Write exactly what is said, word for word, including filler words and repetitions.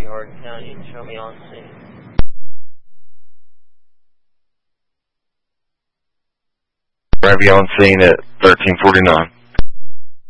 Hardin County and show me on scene. Grab you on scene at thirteen forty-nine.